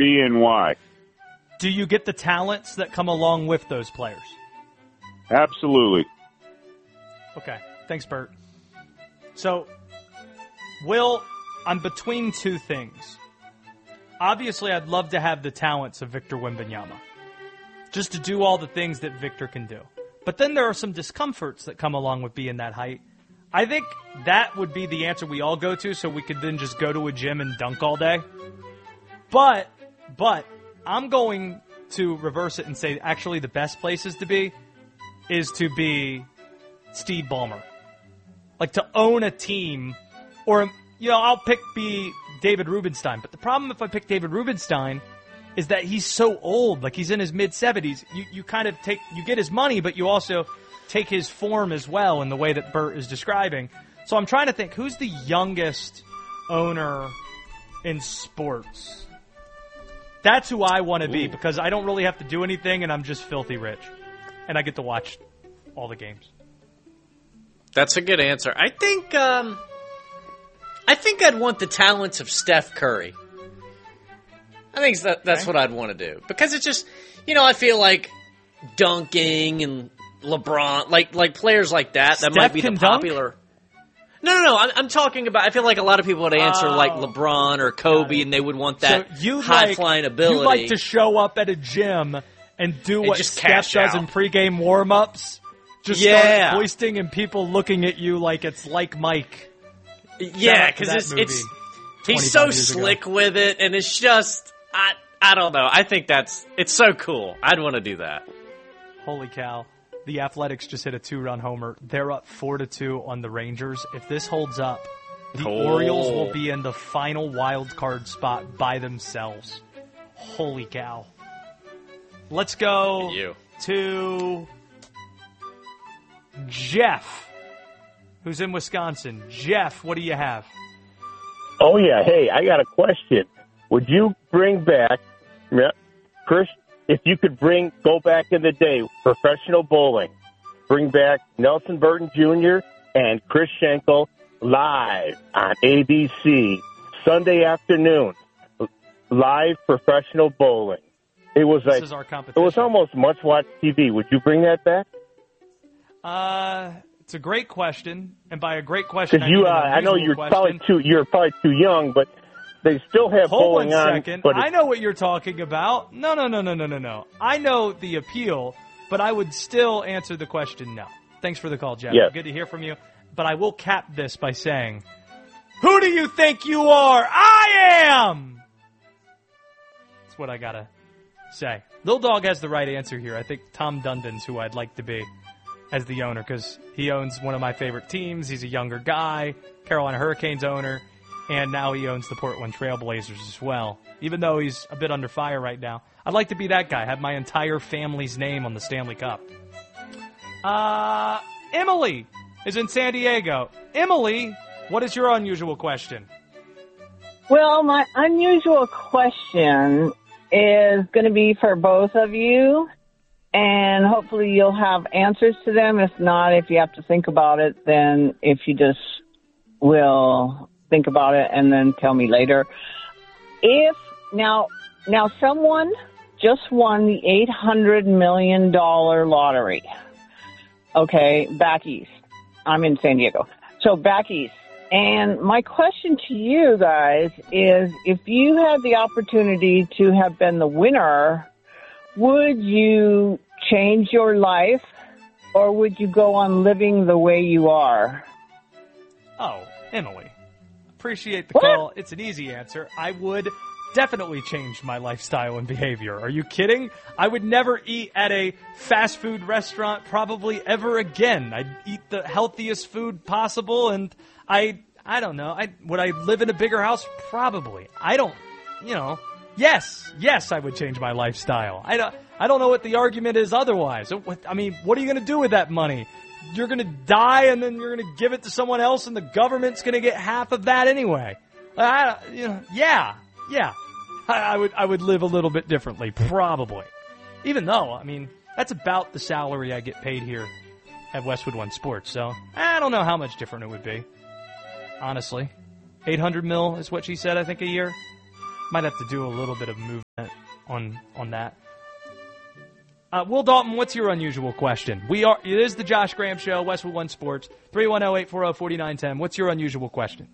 be and why? Do you get the talents that come along with those players? Absolutely. Okay. Thanks, Bert. So, Will, I'm between two things. Obviously, I'd love to have the talents of Victor Wembanyama, just to do all the things that Victor can do. But then there are some discomforts that come along with being that height. I think that would be the answer we all go to, so we could then just go to a gym and dunk all day. But I'm going to reverse it and say actually the best places to be is to be Steve Ballmer. Like to own a team, or, I'll be David Rubenstein. But the problem if I pick David Rubenstein is that he's so old, like he's in his mid-70s. You kind of you get his money, but you also take his form as well in the way that Bert is describing. So I'm trying to think, who's the youngest owner in sports? That's who I want to be, because I don't really have to do anything, and I'm just filthy rich. And I get to watch all the games. That's a good answer. I think I'd want the talents of Steph Curry. I think that's what I'd want to do. Because it's just, I feel like dunking and LeBron, like players like that Steph might be the can popular. Dunk? No. I'm talking about, I feel like a lot of people would answer like LeBron or Kobe, and they would want that high-flying ability. You like to show up at a gym and do what Steph does in pregame warm-ups? Just start hoisting and people looking at you like it's like Mike. Yeah, because he's so slick with it, and it's just, I don't know. I think it's so cool. I'd want to do that. Holy cow. The Athletics just hit a 2-run homer. They're up 4-2 on the Rangers. If this holds up, the Orioles will be in the final wild card spot by themselves. Holy cow. Let's go to Jeff, who's in Wisconsin. Jeff, what do you have? Oh, yeah. Hey, I got a question. Would you bring back, Chris, if you could go back in the day, professional bowling, bring back Nelson Burton Jr. and Chris Schenkel live on ABC, Sunday afternoon, live professional bowling. It was this is our competition. It was almost must-watch TV. Would you bring that back? It's a great question, and by a great question, I know you're probably too young, but they still have bowling on. Hold 1 second. I know what you're talking about. No. I know the appeal, but I would still answer the question no. Thanks for the call, Jeff. Yes. Good to hear from you. But I will cap this by saying, who do you think you are? I am! That's what I gotta say. Little Dog has the right answer here. I think Tom Dundon's who I'd like to be as the owner, because he owns one of my favorite teams. He's a younger guy, Carolina Hurricanes owner, and now he owns the Portland Trail Blazers as well, even though he's a bit under fire right now. I'd like to be that guy, have my entire family's name on the Stanley Cup. Emily is in San Diego. Emily, what is your unusual question? Well, my unusual question is going to be for both of you, and hopefully you'll have answers to them. If not, if you have to think about it, then if you just will think about it and then tell me later. If now someone just won the $800 million lottery. Okay, back east. I'm in San Diego. So back east. And my question to you guys is, if you had the opportunity to have been the winner, would you change your life, or would you go on living the way you are? Oh, Emily, appreciate the call. It's an easy answer. I would definitely change my lifestyle and behavior. Are you kidding? I would never eat at a fast food restaurant probably ever again. I'd eat the healthiest food possible, and I don't know. Would I live in a bigger house? Probably. I don't, Yes, I would change my lifestyle. I don't know what the argument is otherwise. I mean, what are you going to do with that money? You're going to die, and then you're going to give it to someone else, and the government's going to get half of that anyway. Yeah. I would live a little bit differently, probably. Even though, I mean, that's about the salary I get paid here at Westwood One Sports. So I don't know how much different it would be. Honestly, $800 million is what she said, I think, a year. Might have to do a little bit of movement on that. Will Dalton, what's your unusual question? It is the Josh Graham Show, Westwood One Sports, 310-840-4910. What's your unusual question?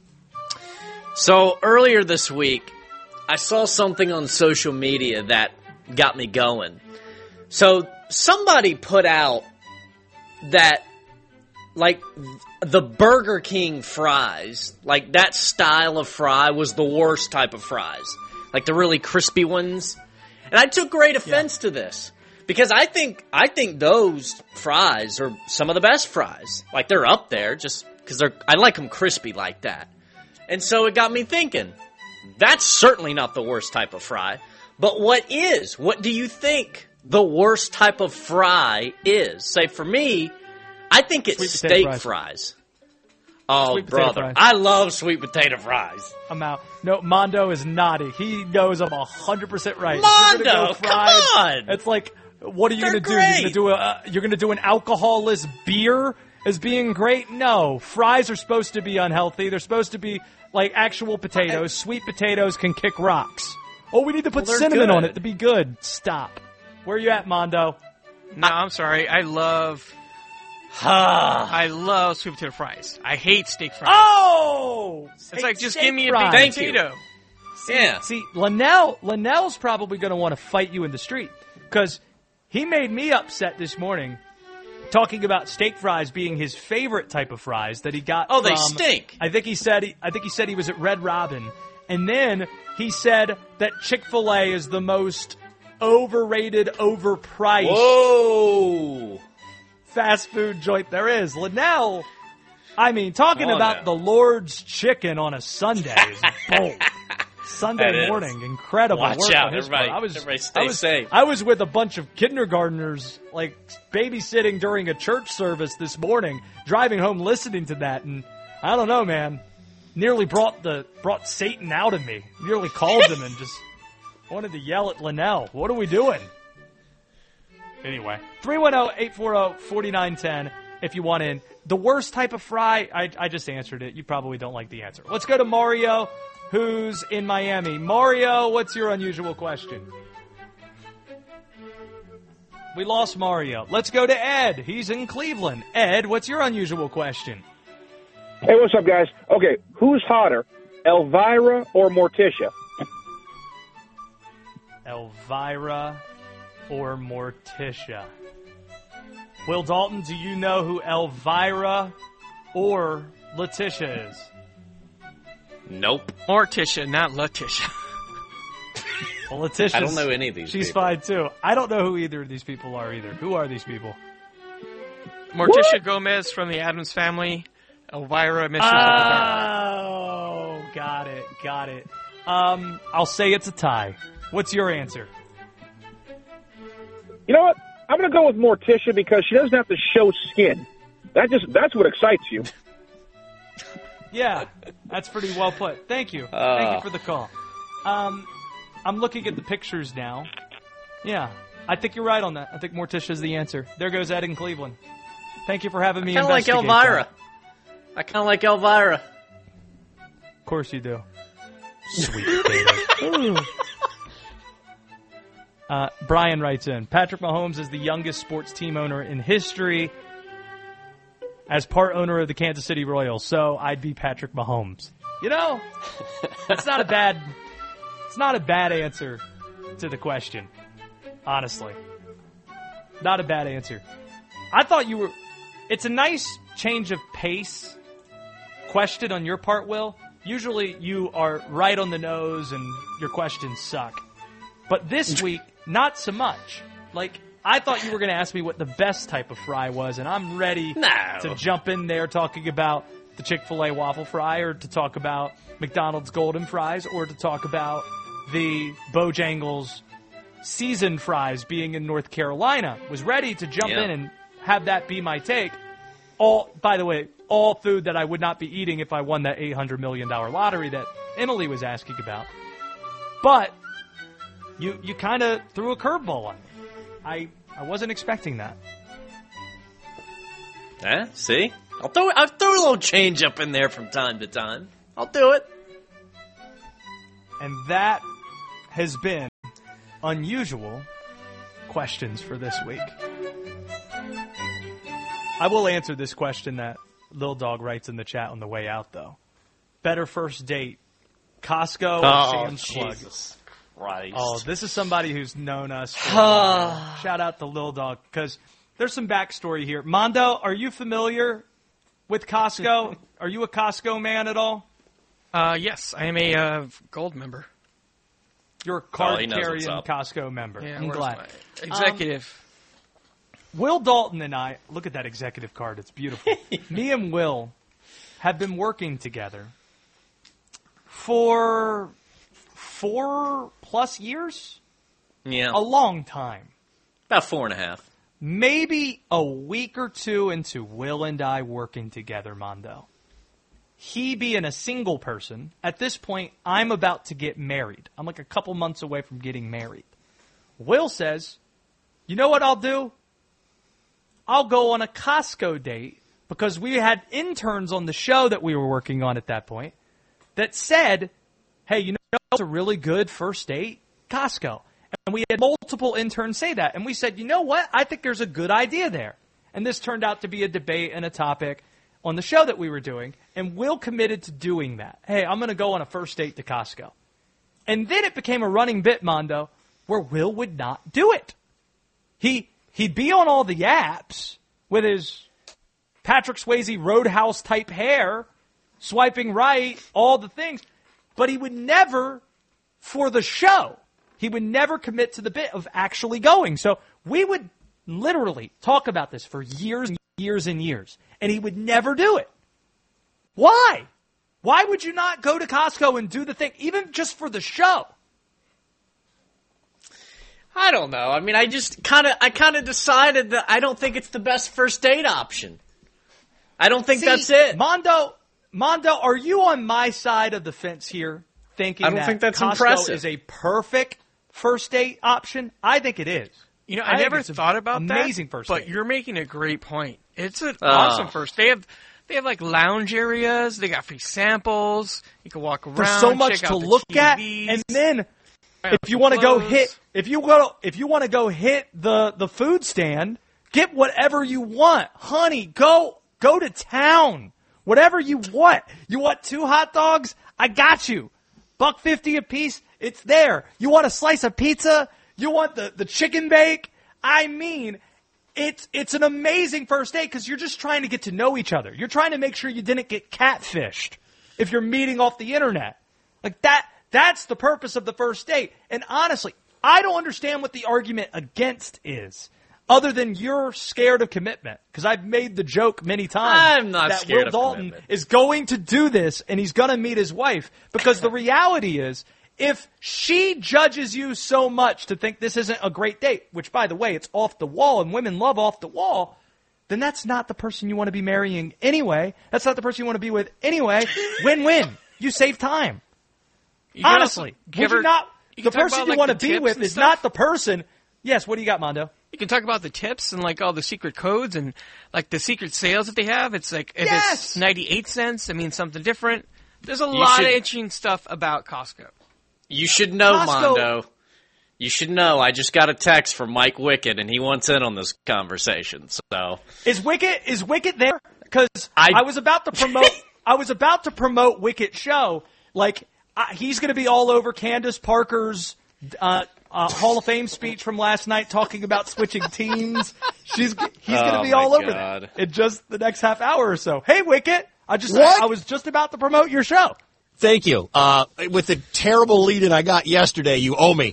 So earlier this week, I saw something on social media that got me going. So somebody put out that, like, the Burger King fries, like that style of fry was the worst type of fries. Like the really crispy ones. And I took great offense to this. Because I think those fries are some of the best fries. Like, they're up there just because I like them crispy like that. And so it got me thinking, that's certainly not the worst type of fry. But what is? What do you think the worst type of fry is? Say, for me, I think it's steak fries. Oh, Sweet potato brother. fries. I love sweet potato fries. I'm out. No, Mondo is nodding. He knows I'm 100% right. Mondo, come on! It's like, what are you going to do? Great. You're going to do an alcoholless beer as being great? No. Fries are supposed to be unhealthy. They're supposed to be like actual potatoes. Sweet potatoes can kick rocks. Oh, we need to put cinnamon on it to be good. Stop. Where are you at, Mondo? No, I'm sorry. I love sweet potato fries. I hate steak fries. Oh! It's like, just steak give me a fries. big potato. Yeah. See, Linnell's probably going to want to fight you in the street because he made me upset this morning talking about steak fries being his favorite type of fries that he got. Oh, they stink. I think he said he was at Red Robin, and then he said that Chick-fil-A is the most overrated, overpriced Whoa! fast food joint there is. Linnell, I mean, talking about the Lord's chicken on a Sunday is bold. Sunday morning, incredible Watch work out, on his everybody. part. Everybody stay safe. I was with a bunch of kindergartners, like, babysitting during a church service this morning, driving home listening to that, and I don't know, man, nearly brought Satan out of me. Nearly called him and just wanted to yell at Linnell. What are we doing? Anyway, 310-840-4910 if you want in. The worst type of fry, I just answered it. You probably don't like the answer. Let's go to Mario, who's in Miami. Mario, what's your unusual question? We lost Mario. Let's go to Ed. He's in Cleveland. Ed, what's your unusual question? Hey, what's up, guys? Okay, who's hotter, Elvira or Morticia? Elvira or Morticia? Will Dalton, do you know who Elvira or Letitia is? Nope. Morticia, not Letitia. Well, Letitia. I don't know any of these She's people. fine, too. I don't know who either of these people are either. Who are these people? Morticia Gomez from the Addams Family. Elvira, Mistress of the Dark. Oh, got it. I'll say it's a tie. What's your answer? You know what? I'm going to go with Morticia because she doesn't have to show skin. That's what excites you. Yeah, that's pretty well put. Thank you. Thank you for the call. I'm looking at the pictures now. Yeah, I think you're right on that. I think Morticia's the answer. There goes Ed in Cleveland. Thank you for having me investigate. I kind of like Elvira. Of course you do. Sweet potato. Brian writes in, Patrick Mahomes is the youngest sports team owner in history as part owner of the Kansas City Royals, so I'd be Patrick Mahomes. You know, it's not a bad answer to the question, honestly. Not a bad answer. I thought it's a nice change of pace question on your part, Will. Usually you are right on the nose and your questions suck. But this week, not so much. Like, I thought you were going to ask me what the best type of fry was, and I'm ready to jump in there talking about the Chick-fil-A waffle fry, or to talk about McDonald's golden fries, or to talk about the Bojangles seasoned fries being in North Carolina. Was ready to jump in and have that be my take. By the way, all food that I would not be eating if I won that $800 million lottery that Emily was asking about. But you kind of threw a curveball on me. I wasn't expecting that. See? I'll throw a little change up in there from time to time. I'll do it. And that has been unusual questions for this week. I will answer this question that Lil Dog writes in the chat on the way out, though. Better first date, Costco or Sam's Club? Jesus Christ. Oh, this is somebody who's known us for a while. Shout out to Lil Dog, because there's some backstory here. Mondo, are you familiar with Costco? Are you a Costco man at all? Yes, I am a gold member. You're a card-carrying Costco member. Yeah, I'm glad. Executive. Will Dalton and I, look at that executive card. It's beautiful. Me and Will have been working together for 4+ years? Yeah. A long time. About 4.5. Maybe a week or two into Will and I working together, Mondo. He being a single person, at this point, I'm about to get married. I'm like a couple months away from getting married. Will says, you know what I'll do? I'll go on a Costco date, because we had interns on the show that we were working on at that point that said, hey, you know what's a really good first date? Costco. And we had multiple interns say that. And we said, you know what? I think there's a good idea there. And this turned out to be a debate and a topic on the show that we were doing. And Will committed to doing that. Hey, I'm going to go on a first date to Costco. And then it became a running bit, Mondo, where Will would not do it. He'd be on all the apps with his Patrick Swayze Roadhouse type hair, swiping right, all the things. But he would never, for the show, he would never commit to the bit of actually going. So we would literally talk about this for years and years and years. And he would never do it. Why? Why would you not go to Costco and do the thing, even just for the show? I don't know. I mean, I kind of decided that I don't think it's the best first date option. I don't think that's it. Mondo, are you on my side of the fence here, thinking I don't think that's Costco impressive. is a perfect first date option? I think it is. You know, I never thought about that. Amazing first date. But you're making a great point. It's an awesome first. They have like lounge areas. They got free samples. You can walk around. There's so much check to out the look at, TVs, and then if you want to go hit, if you want to go hit the food stand, get whatever you want, honey. Go to town. Whatever you want. You want 2 hot dogs? I got you. $1.50 a piece. It's there. You want a slice of pizza? You want the chicken bake? I mean, it's an amazing first date because you're just trying to get to know each other. You're trying to make sure you didn't get catfished if you're meeting off the internet. Like that's the purpose of the first date. And honestly, I don't understand what the argument against is, other than you're scared of commitment. Because I've made the joke many times I'm not that scared Will of Dalton commitment. is going to do this and he's going to meet his wife. Because the reality is, if she judges you so much to think this isn't a great date, which, by the way, it's off the wall and women love off the wall, then that's not the person you want to be marrying anyway. That's not the person you want to be with anyway. Win-win. You save time. Honestly, the person you want to be with is not the person. Yes, what do you got, Mondo? You can talk about the tips and like all the secret codes and like the secret sales that they have. It's like if it's 98 cents, it means something different. There's a lot of interesting stuff about Costco. You should know, Costco. Mondo. You should know. I just got a text from Mike Wickett, and he wants in on this conversation. So Is Wickett there? Because I was about to promote. I was about to promote Wickett's show. Like he's going to be all over Candace Parker's Hall of Fame speech from last night, talking about switching teams. He's going to be all over that in just the next half hour or so. Hey, Wickett, I was just about to promote your show. Thank you. With the terrible lead-in I got yesterday, you owe me.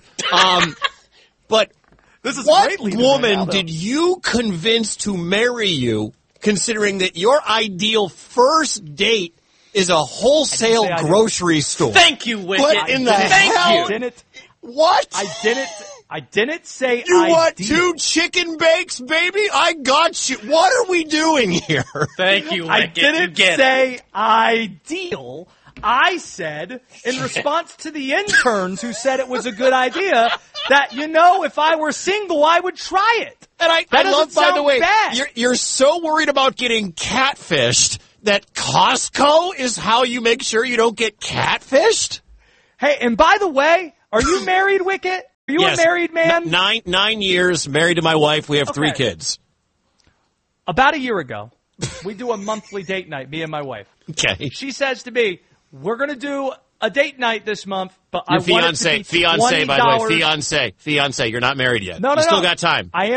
But this is what a great woman did you convince to marry you, considering that your ideal first date is a wholesale grocery store? Thank you, Wickett. What in the hell? What? I didn't say you want 2 chicken bakes, baby? I got you. What are we doing here? Thank you, Wickett. I didn't say ideal. I said, in response to the interns who said it was a good idea, that, if I were single, I would try it. And I love, by the way, bad. You're so worried about getting catfished that Costco is how you make sure you don't get catfished? Hey, and by the way, are you married, Wicket? Are you Yes. a married man? 9 years, married to my wife. We have 3 Okay. kids. About a year ago, we do a monthly date night, me and my wife. Okay. She says to me, we're going to do a date night this month, but I Your want it to be fiance, by the way, $20. fiance. You're not married yet. No, you no, still no. got time. I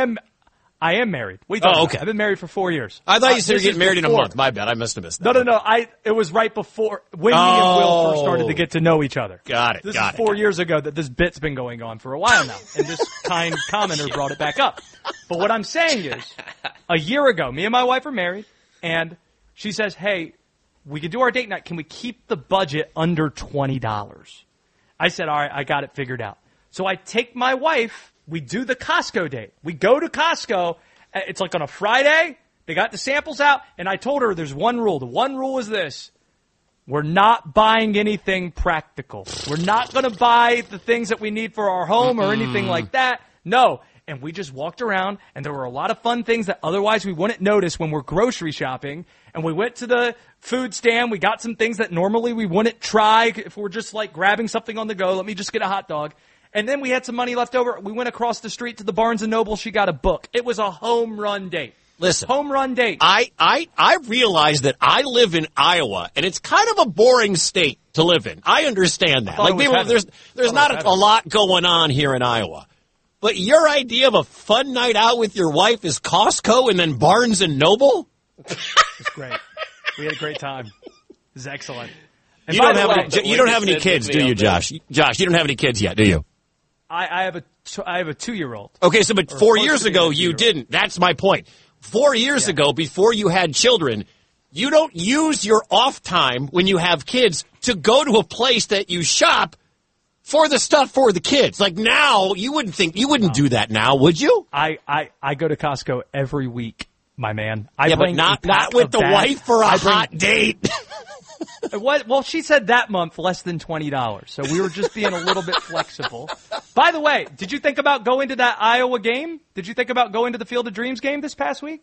am married. What are you talking about? okay. I've been married for 4 years. I thought you said you're This getting is married in a before. month. My bad. I must have missed that. No. It was right before when me and Will first started to get to know each other. Got it. This got is it. 4 years ago that this bit's been going on for a while now, and this kind commenter brought it back up. But what I'm saying is, a year ago, me and my wife are married, and she says, hey, we could do our date night. Can we keep the budget under $20? I said, all right, I got it figured out. So I take my wife, we do the Costco date. We go to Costco. It's like on a Friday. They got the samples out, and I told her there's one rule. The one rule is this. We're not buying anything practical. We're not going to buy the things that we need for our home or anything like that. No. And we just walked around, and there were a lot of fun things that otherwise we wouldn't notice when we're grocery shopping. And we went to the food stand. We got some things that normally we wouldn't try if we're just like grabbing something on the go. Let me just get a hot dog. And then we had some money left over. We went across the street to the Barnes & Noble. She got a book. It was a home run date. Listen. Home run date. I realize that I live in Iowa, and it's kind of a boring state to live in. I understand that. thought it was heaven. There's not a lot going on here in Iowa. But your idea of a fun night out with your wife is Costco and then Barnes & Noble? It's great. We had a great time. It was excellent. And You by don't the have way, any kids, do you, Josh? Josh, you don't have any kids yet, do you? I have a 2-year-old. Okay, so but Or 4 close years to being ago a you 2-year-old. didn't. That's my point. 4 years ago, before you had children, you don't use your off time when you have kids to go to a place that you shop for the stuff for the kids. Like now, you wouldn't do that now, would you? I go to Costco every week, my man. I Yeah, but bring not a pack with of the bags. wife for a I bring- hot date. Well, she said that month less than $20, so we were just being a little bit flexible. By the way, did you think about going to that Iowa game? Did you think about going to the Field of Dreams game this past week?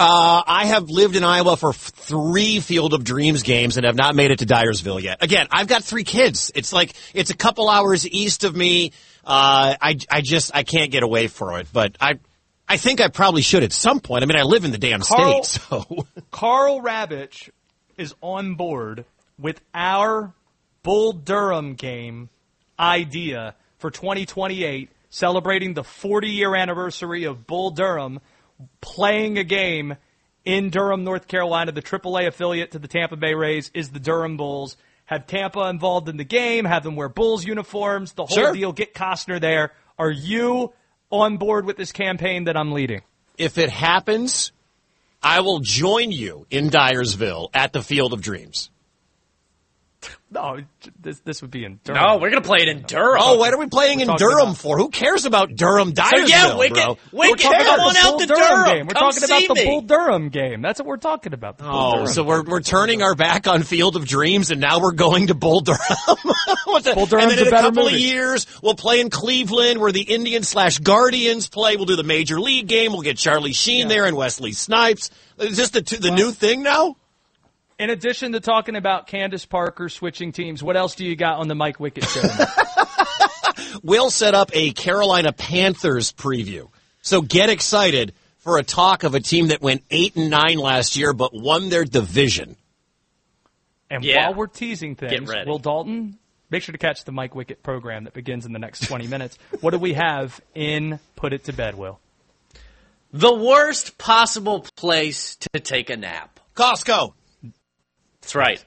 I have lived in Iowa for 3 Field of Dreams games and have not made it to Dyersville yet. Again, I've got 3 kids. It's a couple hours east of me. I can't get away from it, but I think I probably should at some point. I mean, I live in the damn state, so. Carl Ravitch is on board with our Bull Durham game idea for 2028, celebrating the 40-year anniversary of Bull Durham playing a game in Durham, North Carolina. The AAA affiliate to the Tampa Bay Rays is the Durham Bulls. Have Tampa involved in the game, have them wear Bulls uniforms, the whole deal, get Costner there. Are you on board with this campaign that I'm leading? If it happens, I will join you in Dyersville at the Field of Dreams. No, this would be in Durham. No, we're going to play it in Durham. Oh, what are we playing in Durham for? Who cares about Durham, Dyersville, bro? Wicket, We're talking come about on the out Bull to Durham Durham. game. We're Come talking about see the me. Bull Durham game. That's what we're talking about. So we're turning our back on Field of Dreams, and now we're going to Bull Durham. Bull Durham's and then in a a better couple movie. of years, we'll play in Cleveland, where the Indians/Guardians play. We'll do the Major League game. We'll get Charlie Sheen there and Wesley Snipes. Is this the new thing now? In addition to talking about Candace Parker switching teams, what else do you got on the Mike Wicket show? We'll set up a Carolina Panthers preview. So get excited for a talk of a team that went 8-9 last year but won their division. And Yeah. while we're teasing Get things, ready. Will Dalton, make sure to catch the Mike Wicket program that begins in the next 20 minutes. What do we have in Put It to Bed, Will? The worst possible place to take a nap. Costco. That's right.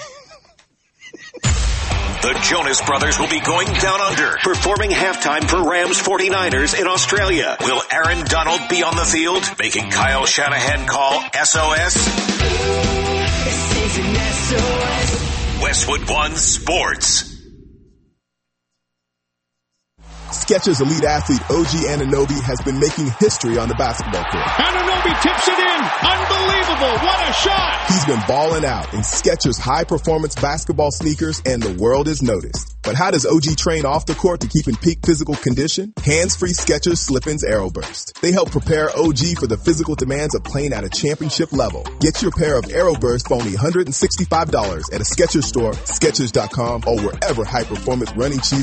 The Jonas Brothers will be going down under, performing halftime for Rams 49ers in Australia. Will Aaron Donald be on the field, making Kyle Shanahan call SOS? Westwood One Sports. Skechers elite athlete OG Anunoby has been making history on the basketball court. Anunoby tips it in. Unbelievable. What a shot. He's been balling out in Skechers high-performance basketball sneakers, and the world has noticed. But But how does OG train off the court to keep in peak physical condition? Hands-free Skechers Slip-ins Aeroburst. They help prepare OG for the physical demands of playing at a championship level. Get your pair of Aeroburst for only $165 at a Skechers store, Skechers.com, or wherever high-performance running shoes